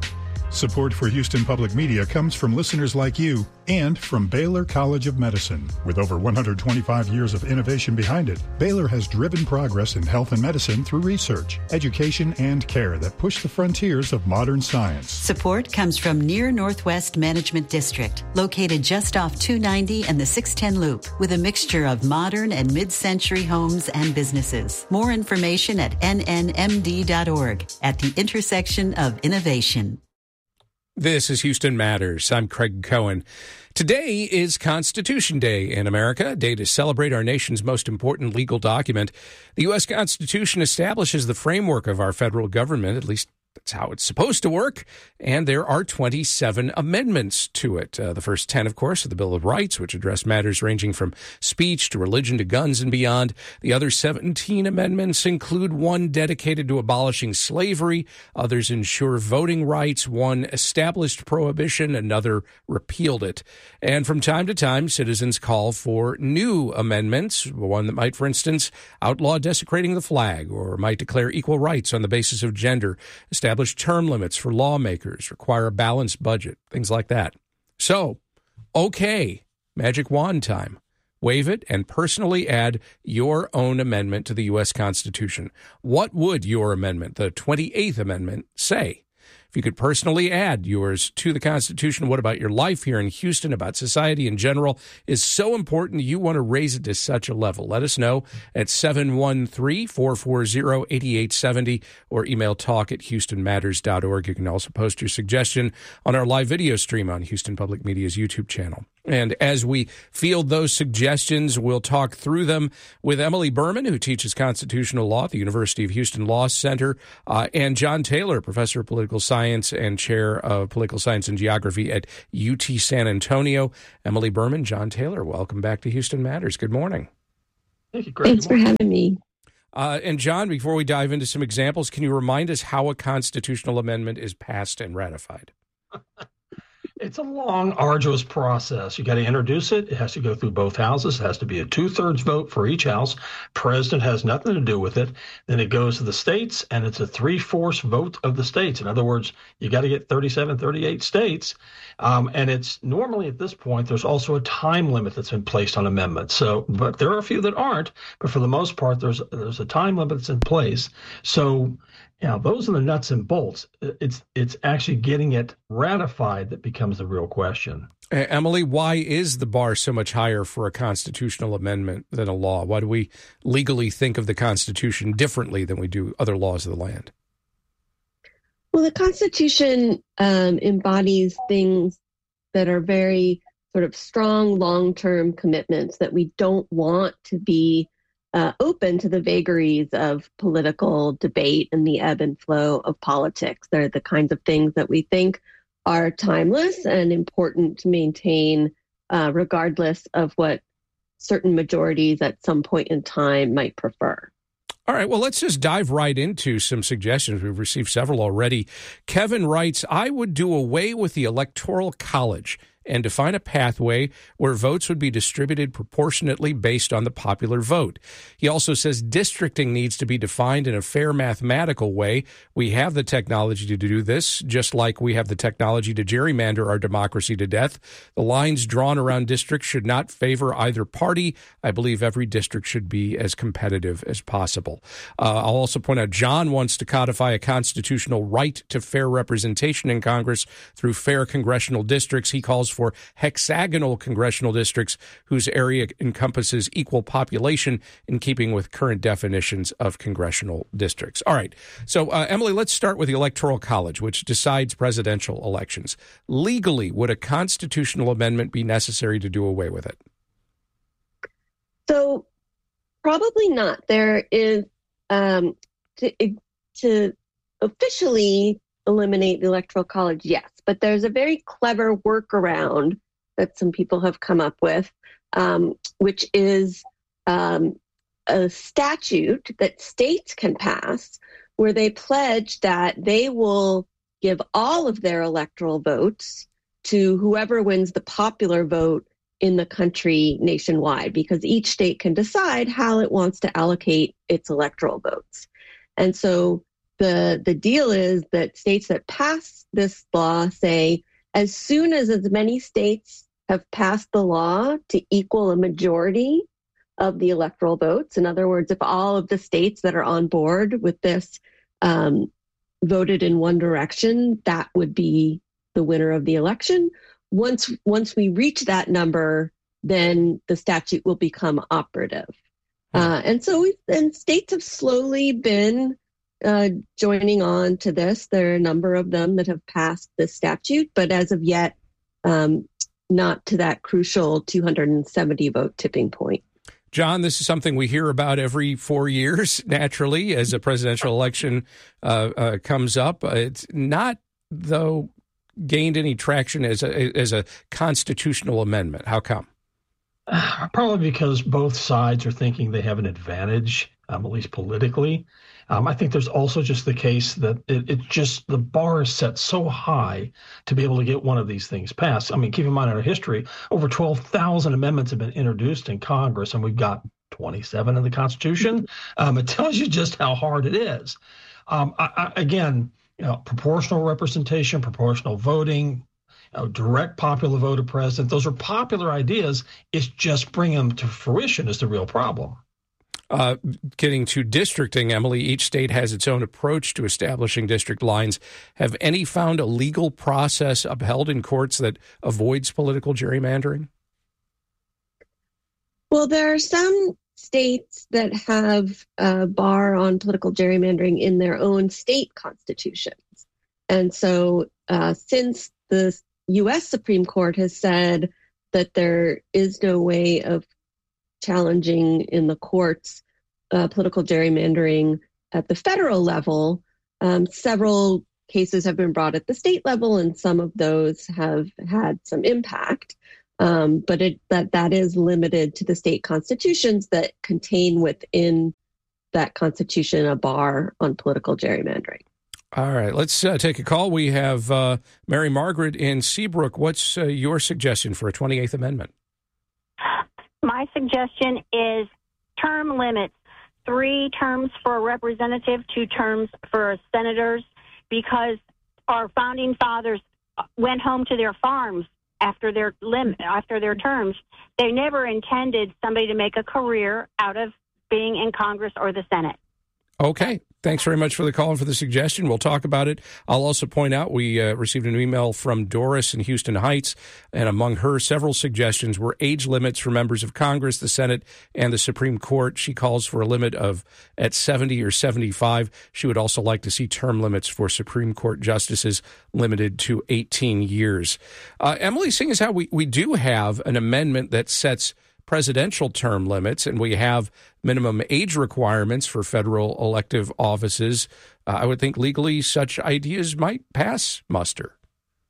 [SPEAKER 21] Support for Houston Public Media comes from listeners like you and from Baylor College of Medicine. With over one hundred twenty-five years of innovation behind it, Baylor has driven progress in health and medicine through research, education, and care that push the frontiers of modern science.
[SPEAKER 7] Support comes from Near Northwest Management District, located just off two ninety and the six ten Loop, with a mixture of modern and mid-century homes and businesses. More information at N N M D dot org, at the intersection of innovation.
[SPEAKER 16] This is Houston Matters. I'm Craig Cohen. Today is Constitution Day in America, a day to celebrate our nation's most important legal document. The U S Constitution establishes the framework of our federal government, at least that's how it's supposed to work, and there are twenty-seven amendments to it. Uh, the first ten, of course, are the Bill of Rights, which address matters ranging from speech to religion to guns and beyond. The other seventeen amendments include one dedicated to abolishing slavery, others ensure voting rights, one established prohibition, another repealed it. And from time to time, citizens call for new amendments, one that might, for instance, outlaw desecrating the flag, or might declare equal rights on the basis of gender, establish term limits for lawmakers, require a balanced budget, things like that. So, okay, magic wand time. Wave it and personally add your own amendment to the U S Constitution. What would your amendment, the twenty-eighth Amendment, say? If you could personally add yours to the Constitution, what about your life here in Houston, about society in general, is so important you want to raise it to such a level? Let us know at seven one three, four four zero, eight eight seven zero or email talk at houston matters dot org. You can also post your suggestion on our live video stream on Houston Public Media's YouTube channel. And as we field those suggestions, we'll talk through them with Emily Berman, who teaches constitutional law at the University of Houston Law Center, uh, and John Taylor, professor of political science and chair of political science and geography at U T San Antonio. Emily Berman, John Taylor, welcome back to Houston Matters. Good morning.
[SPEAKER 8] Thank you, Greg. Thanks for having me.
[SPEAKER 16] Uh, and John, before we dive into some examples, can you remind us how a constitutional amendment is passed and ratified?
[SPEAKER 8] It's a long, arduous process. You got to introduce it. It has to go through both houses. It has to be a two-thirds vote for each house. President has nothing to do with it. Then it goes to the states, and it's a three-fourths vote of the states. In other words, you got to get thirty-seven, thirty-eight states. Um, and it's normally at this point, there's also a time limit that's been placed on amendments. So, but there are a few that aren't. But for the most part, there's there's a time limit that's in place. So, you know, those are the nuts and bolts. It's it's actually getting it ratified that becomes the real question.
[SPEAKER 16] Uh, Emily, why is the bar so much higher for a constitutional amendment than a law? Why do we legally think of the Constitution differently than we do other laws of the land?
[SPEAKER 8] Well, the Constitution um, embodies things that are very sort of strong long-term commitments that we don't want to be Uh, open to the vagaries of political debate and the ebb and flow of politics. They're the kinds of things that we think are timeless and important to maintain, uh, regardless of what certain majorities at some point in time might prefer.
[SPEAKER 16] All right, well, let's just dive right into some suggestions. We've received several already. Kevin writes, I would do away with the Electoral College and define a pathway where votes would be distributed proportionately based on the popular vote. He also says districting needs to be defined in a fair mathematical way. We have the technology to do this, just like we have the technology to gerrymander our democracy to death. The lines drawn around districts should not favor either party. I believe every district should be as competitive as possible. Uh, I'll also point out John wants to codify a constitutional right to fair representation in Congress through fair congressional districts. He calls for hexagonal congressional districts whose area encompasses equal population in keeping with current definitions of congressional districts. All right. So, uh, Emily, let's start with the Electoral College, which decides presidential elections. Legally, would a constitutional amendment be necessary to do away with it?
[SPEAKER 8] So, probably not. There is, um, to, to officially
[SPEAKER 9] eliminate the Electoral College? Yes, but there's a very clever workaround that some people have come up with, um, which is um, a statute that states can pass where they pledge that they will give all of their electoral votes to whoever wins the popular vote in the country nationwide, because each state can decide how it wants to allocate its electoral votes. And so the the deal is that states that pass this law say, as soon as as many states have passed the law to equal a majority of the electoral votes, in other words, if all of the states that are on board with this um, voted in one direction, that would be the winner of the election. Once once we reach that number, then the statute will become operative. Uh, and so we've, and states have slowly been uh, joining on to this. There are a number of them that have passed this statute, but as of yet, um, not to that crucial two hundred seventy vote tipping point.
[SPEAKER 16] John, this is something we hear about every four years, naturally, as a presidential election uh, uh, comes up. It's not, though, gained any traction as a, as a constitutional amendment. How come?
[SPEAKER 8] Uh, probably because both sides are thinking they have an advantage, um, at least politically. Um, I think there's also just the case that it, it just, the bar is set so high to be able to get one of these things passed. I mean, keep in mind in our history, over twelve thousand amendments have been introduced in Congress, and we've got twenty-seven in the Constitution. Um, it tells you just how hard it is. Um, I, I, again, you know, proportional representation, proportional voting, you know, direct popular vote of president. Those are popular ideas. It's just bringing them to fruition is the real problem.
[SPEAKER 16] Uh, getting to districting, Emily, each state has its own approach to establishing district lines. Have any found a legal process upheld in courts that avoids political gerrymandering?
[SPEAKER 9] Well, there are some states that have a bar on political gerrymandering in their own state constitutions. And so uh, since the U S Supreme Court has said that there is no way of challenging in the courts uh, political gerrymandering at the federal level, um, several cases have been brought at the state level, and some of those have had some impact. Um, but it, that that is limited to the state constitutions that contain within that constitution a bar on political gerrymandering.
[SPEAKER 16] All right, let's uh, take a call. We have uh, Mary Margaret in Seabrook. What's uh, your suggestion for a twenty-eighth Amendment?
[SPEAKER 10] My suggestion is term limits, three terms for a representative, two terms for senators, because our founding fathers went home to their farms after their lim- after their terms. They never intended somebody to make a career out of being in Congress or the Senate.
[SPEAKER 16] Okay. Thanks very much for the call and for the suggestion. We'll talk about it. I'll also point out we uh, received an email from Doris in Houston Heights, and among her several suggestions were age limits for members of Congress, the Senate, and the Supreme Court. She calls for a limit of at seventy or seventy-five. She would also like to see term limits for Supreme Court justices limited to eighteen years. Uh, Emily, seeing as how we, we do have an amendment that sets presidential term limits, and we have minimum age requirements for federal elective offices, uh, I would think legally such ideas might pass muster.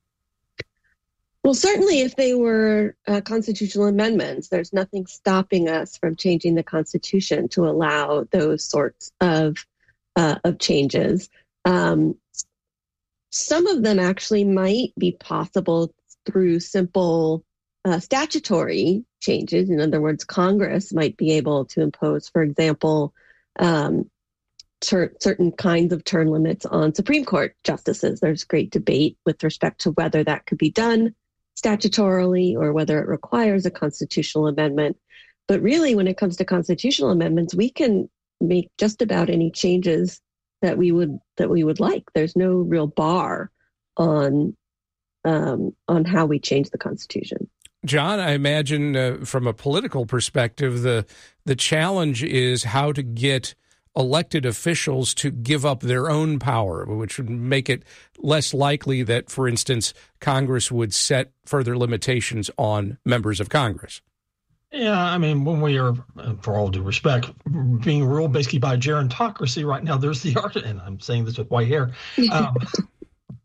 [SPEAKER 9] Well, certainly if they were uh, constitutional amendments, there's nothing stopping us from changing the Constitution to allow those sorts of uh, of changes. Um, some of them actually might be possible through simple uh, statutory changes. In other words, Congress might be able to impose, for example, um, ter- certain kinds of term limits on Supreme Court justices. There's great debate with respect to whether that could be done statutorily or whether it requires a constitutional amendment. But really, when it comes to constitutional amendments, we can make just about any changes that we would that we would like. There's no real bar on um, on how we change the Constitution.
[SPEAKER 16] John, I imagine uh, from a political perspective, the the challenge is how to get elected officials to give up their own power, which would make it less likely that, for instance, Congress would set further limitations on members of Congress.
[SPEAKER 8] Yeah, I mean, when we are, for all due respect, being ruled basically by gerontocracy right now, there's the art, and I'm saying this with white hair, um,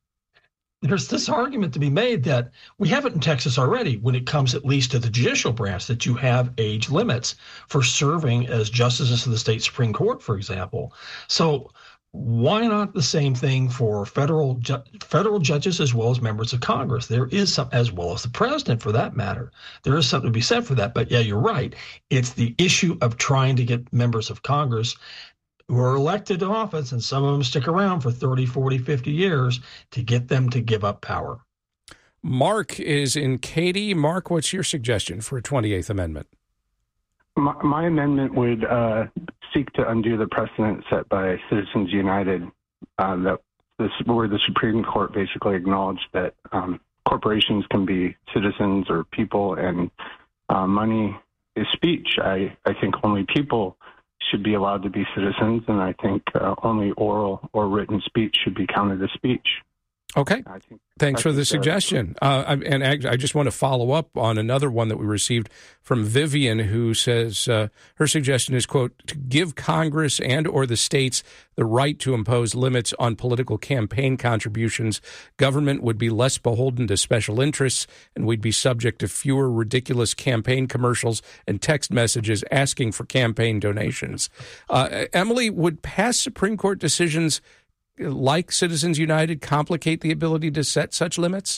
[SPEAKER 8] there's this argument to be made that we have it in Texas already when it comes at least to the judicial branch, that you have age limits for serving as justices of the state Supreme Court, for example. So why not the same thing for federal ju- federal judges as well as members of Congress? There is some, as well as the president for that matter. There is something to be said for that. But yeah, you're right. It's the issue of trying to get members of Congress who are elected to office, and some of them stick around for thirty, forty, fifty years, to get them to give up power.
[SPEAKER 16] Mark is in Katy. Mark, what's your suggestion for a twenty-eighth Amendment?
[SPEAKER 11] My, my amendment would uh, seek to undo the precedent set by Citizens United, uh, that this, where the Supreme Court basically acknowledged that um, corporations can be citizens or people, and uh, money is speech. I, I think only people should be allowed to be citizens, and I think uh, only oral or written speech should be counted as speech.
[SPEAKER 16] Okay.
[SPEAKER 11] I think,
[SPEAKER 16] Thanks
[SPEAKER 11] I
[SPEAKER 16] for the
[SPEAKER 11] think
[SPEAKER 16] suggestion. Uh, and I just want to follow up on another one that we received from Vivian, who says uh, her suggestion is, quote, to give Congress and or the states the right to impose limits on political campaign contributions. Government would be less beholden to special interests, and we'd be subject to fewer ridiculous campaign commercials and text messages asking for campaign donations. Uh, Emily, would past Supreme Court decisions like Citizens United complicate the ability to set such limits?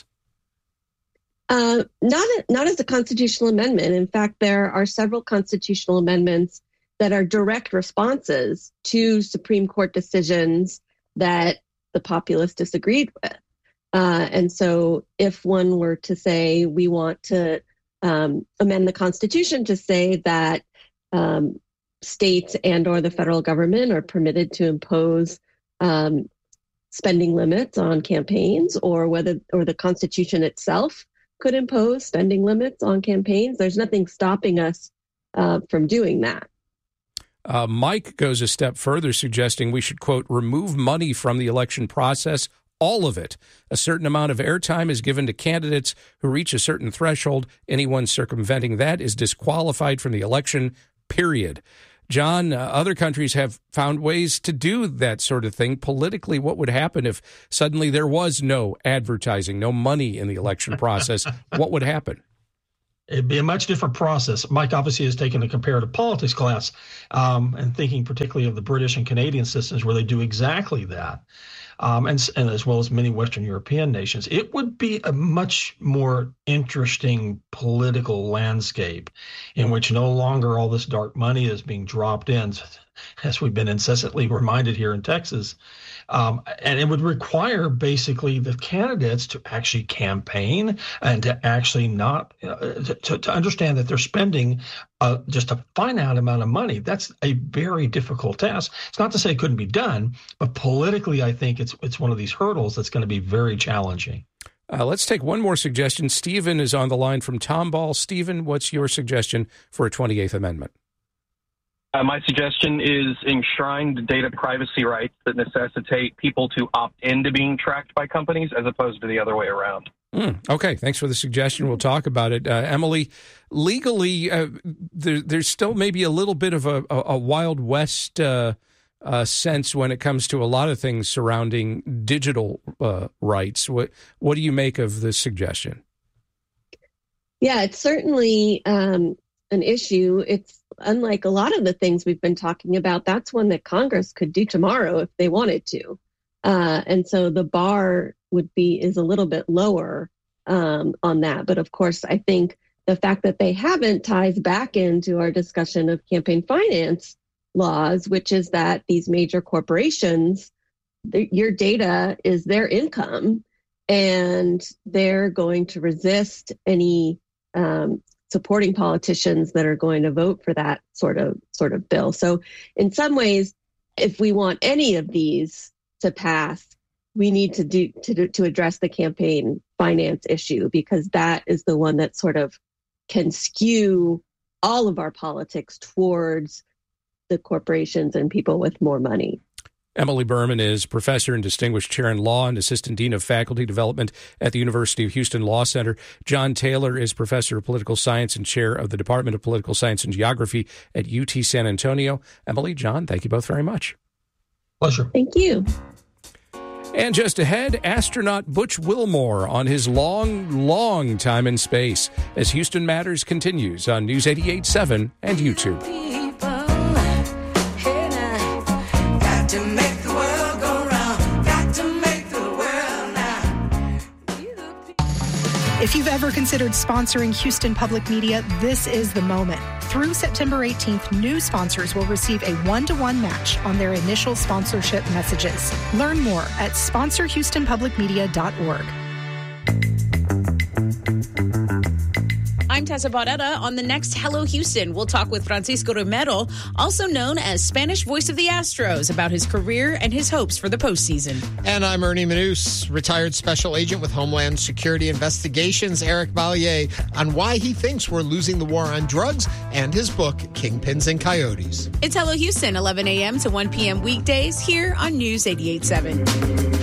[SPEAKER 9] Uh, not not as a constitutional amendment. In fact, there are several constitutional amendments that are direct responses to Supreme Court decisions that the populace disagreed with. Uh, and so if one were to say we want to um, amend the Constitution to say that um, states and or the federal government are permitted to impose Um, spending limits on campaigns, or whether or the Constitution itself could impose spending limits on campaigns, there's nothing stopping us uh, from doing that.
[SPEAKER 16] Uh, Mike goes a step further, suggesting we should, quote, remove money from the election process, all of it. A certain amount of airtime is given to candidates who reach a certain threshold. Anyone circumventing that is disqualified from the election, period. John, uh, other countries have found ways to do that sort of thing. Politically, what would happen if suddenly there was no advertising, no money in the election process? What would happen?
[SPEAKER 8] It'd be a much different process. Mike obviously has taken a comparative politics class, um, and thinking particularly of the British and Canadian systems where they do exactly that. Um, and, and as well as many Western European nations, it would be a much more interesting political landscape in which no longer all this dark money is being dropped in, as we've been incessantly reminded here in Texas. Um, and it would require basically the candidates to actually campaign and to actually not uh, to, to understand that they're spending uh, just a finite amount of money. That's a very difficult task. It's not to say it couldn't be done, but politically, I think it's it's one of these hurdles that's going to be very challenging.
[SPEAKER 16] Uh, let's take one more suggestion. Stephen is on the line from Tomball. Stephen, what's your suggestion for a twenty-eighth Amendment?
[SPEAKER 12] Uh, my suggestion is enshrined data privacy rights that necessitate people to opt into being tracked by companies as opposed to the other way around.
[SPEAKER 16] Mm, okay, thanks for the suggestion. We'll talk about it. Uh, Emily, legally, uh, there, there's still maybe a little bit of a, a, a Wild West uh, uh, sense when it comes to a lot of things surrounding digital uh, rights. What, what do you make of this suggestion?
[SPEAKER 9] Yeah, it's certainly um, an issue. It's unlike a lot of the things we've been talking about. That's one that Congress could do tomorrow if they wanted to. Uh, and so the bar would be is a little bit lower um, on that. But of course, I think the fact that they haven't ties back into our discussion of campaign finance laws, which is that these major corporations, th- your data is their income, and they're going to resist any um, supporting politicians that are going to vote for that sort of sort of bill. So in some ways, if we want any of these to pass, we need to do to, to address the campaign finance issue, because that is the one that sort of can skew all of our politics towards the corporations and people with more money.
[SPEAKER 16] Emily Berman is professor and distinguished chair in law and assistant dean of faculty development at the University of Houston Law Center. John Taylor is professor of political science and chair of the Department of Political Science and Geography at U T San Antonio. Emily, John, thank you both very much.
[SPEAKER 8] Pleasure.
[SPEAKER 9] Thank you.
[SPEAKER 16] And just ahead, astronaut Butch Wilmore on his long, long time in space as Houston Matters continues on News eighty-eight point seven and YouTube.
[SPEAKER 6] If you've ever considered sponsoring Houston Public Media, this is the moment. Through September eighteenth, new sponsors will receive a one-to-one match on their initial sponsorship messages. Learn more at sponsor houston public media dot org.
[SPEAKER 13] I'm Tessa Barrera. On the next Hello Houston, we'll talk with Francisco Romero, also known as Spanish voice of the Astros, about his career and his hopes for the postseason.
[SPEAKER 14] And I'm Ernie Manous, retired special agent with Homeland Security Investigations, Eric Vallier, on why he thinks we're losing the war on drugs and his book, Kingpins and Coyotes.
[SPEAKER 13] It's Hello Houston, eleven a.m. to one p.m. weekdays here on News eighty-eight point seven.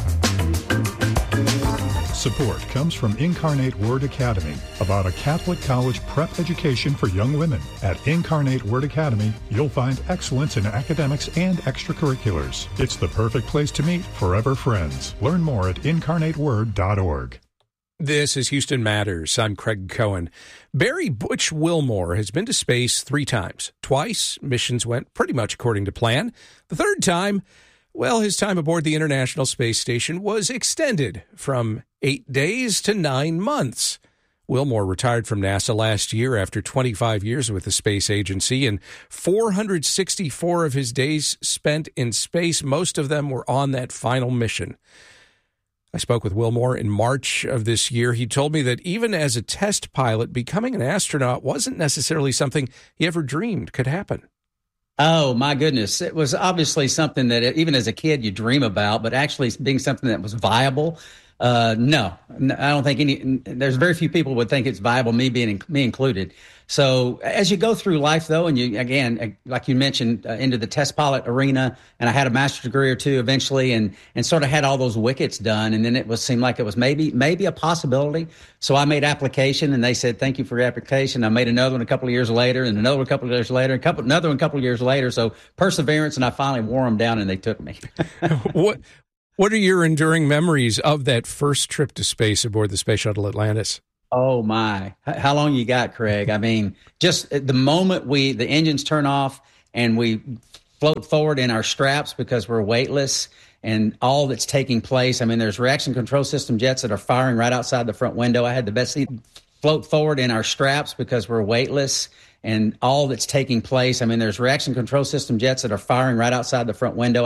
[SPEAKER 21] Support comes from Incarnate Word Academy, about a Catholic college prep education for young women. At Incarnate Word Academy, you'll find excellence in academics and extracurriculars. It's the perfect place to meet forever friends. Learn more at incarnate word dot org.
[SPEAKER 16] This is Houston Matters. I'm Craig Cohen. Barry Butch Wilmore has been to space three times. Twice, missions went pretty much according to plan. The third time, well, his time aboard the International Space Station was extended from eight days to nine months. Wilmore retired from NASA last year after twenty-five years with the space agency, and four hundred sixty-four of his days spent in space. Most of them were on that final mission. I spoke with Wilmore in March of this year. He told me that even as a test pilot, becoming an astronaut wasn't necessarily something he ever dreamed could happen.
[SPEAKER 15] Oh, my goodness. It was obviously something that even as a kid you dream about, but actually being something that was viable. Uh, no, I don't think any, there's very few people would think it's viable, me being, me included. So as you go through life, though, and you, again, like you mentioned, uh, into the test pilot arena, and I had a master's degree or two eventually, and, and sort of had all those wickets done. And then it was seemed like it was maybe, maybe a possibility. So I made application, and they said, thank you for your application. I made another one a couple of years later, and another one a couple of years later, a couple, another one a couple of years later. So perseverance, and I finally wore them down, and they took me.
[SPEAKER 16] What? What are your enduring memories of that first trip to space aboard the Space Shuttle Atlantis?
[SPEAKER 15] Oh, my. How long you got, Craig? I mean, just the moment we the engines turn off and we float forward in our straps because we're weightless and all that's taking place. I mean, there's reaction control system jets that are firing right outside the front window. I had the best seat. Float forward in our straps because we're weightless and all that's taking place. I mean, there's reaction control system jets that are firing right outside the front window.